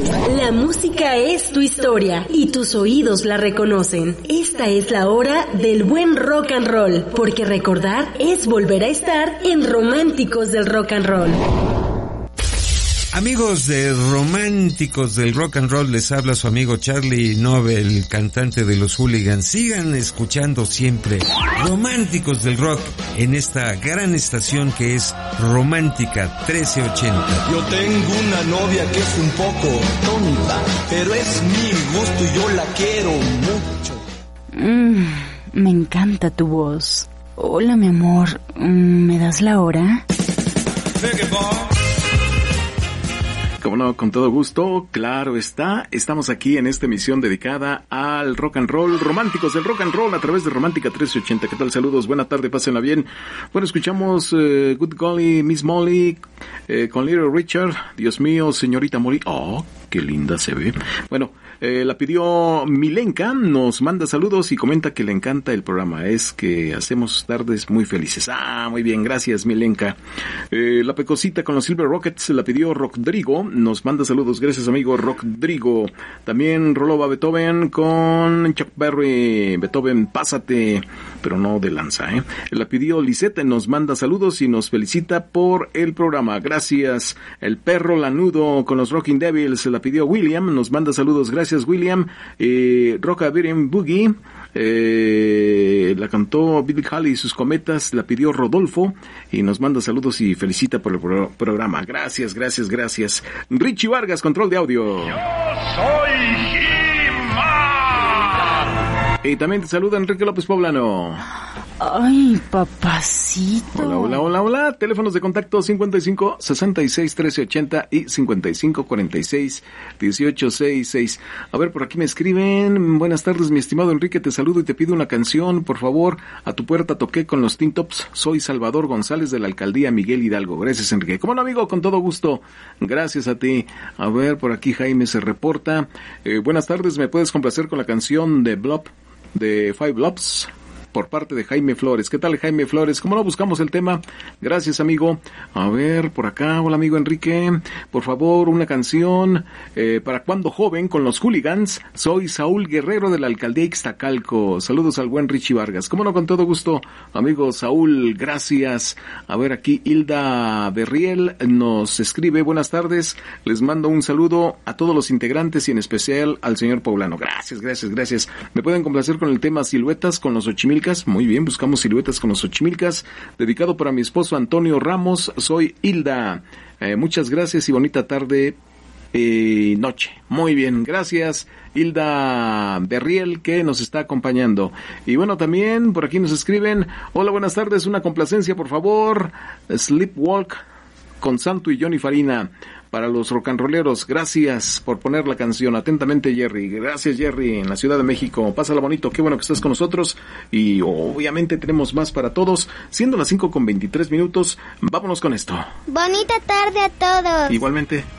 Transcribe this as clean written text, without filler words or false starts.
La música es tu historia y tus oídos la reconocen. Esta es la hora del buen rock and roll, porque recordar es volver a estar en Románticos del Rock and Roll. Amigos de Románticos del Rock and Roll, les habla su amigo Charlie Nobel, cantante de los Hooligans. Sigan escuchando siempre Románticos del Rock en esta gran estación que es Romántica 1380. Yo tengo una novia que es un poco tonta, pero es mi gusto y yo la quiero mucho. Me encanta tu voz. Hola, mi amor, ¿me das la hora? Como no, con todo gusto, claro está. Estamos aquí en esta emisión dedicada al rock and roll, Románticos del Rock and Roll a través de Romántica 1380. ¿Qué tal? Saludos, buena tarde, pásenla bien. Bueno, escuchamos Good Golly, Miss Molly, con Little Richard. Dios mío, señorita Molly. Oh, qué linda se ve. Bueno, la pidió Milenka, nos manda saludos y comenta que le encanta el programa. Es que hacemos tardes muy felices. Ah, muy bien, gracias Milenka. La Pecosita con los Silver Rockets la pidió Rodrigo. Nos manda saludos, gracias amigo Rodrigo. También Rolova Beethoven con Chuck Berry. Beethoven, pásate, pero no de lanza, La pidió Lisette, nos manda saludos y nos felicita por el programa. Gracias. El Perro Lanudo con los Rocking Devils la pidió William, nos manda saludos, gracias William. Rockabilly Boogie la cantó Billy Halley y sus cometas, la pidió Rodolfo y nos manda saludos y felicita por el programa. Gracias. Richie Vargas, control de audio. Yo soy He-Man. Y también te saluda Enrique López Poblano. Ay, papacito. Hola. Teléfonos de contacto 55 66 13 80 y 55 46 18 66. A ver, por aquí me escriben. Buenas tardes, mi estimado Enrique, te saludo y te pido una canción, por favor. A tu puerta toqué con los Teen Tops. Soy Salvador González de la Alcaldía Miguel Hidalgo. Gracias, Enrique. ¿Cómo no, amigo? Con todo gusto. Gracias a ti. A ver, por aquí Jaime se reporta. Buenas tardes, ¿me puedes complacer con la canción de Blob, de Five Blobs? Por parte de Jaime Flores. ¿Qué tal, Jaime Flores? ¿Cómo no buscamos el tema? Gracias, amigo. A ver, por acá, hola, amigo Enrique. Por favor, una canción para cuando joven con los Hooligans. Soy Saúl Guerrero de la Alcaldía Ixtacalco. Saludos al buen Richie Vargas. ¿Cómo no? Con todo gusto, amigo Saúl. Gracias. A ver, aquí Hilda Berriel nos escribe. Buenas tardes. Les mando un saludo a todos los integrantes y en especial al señor Poblano. Gracias. ¿Me pueden complacer con el tema Siluetas con los Ochimilcas? Muy bien, buscamos Siluetas con los Ochimilcas, dedicado para mi esposo Antonio Ramos. Soy Hilda. Muchas gracias y bonita tarde noche. Muy bien, gracias Hilda Berriel que nos está acompañando. Y bueno, también por aquí nos escriben. Hola, buenas tardes, una complacencia por favor. Sleepwalk con Santo y Johnny Farina. Para los rock and rolleros, gracias por poner la canción. Atentamente, Jerry. Gracias, Jerry, en la Ciudad de México. Pásala bonito, qué bueno que estás con nosotros. Y obviamente tenemos más para todos. Siendo las 5:23, vámonos con esto. Bonita tarde a todos. Igualmente.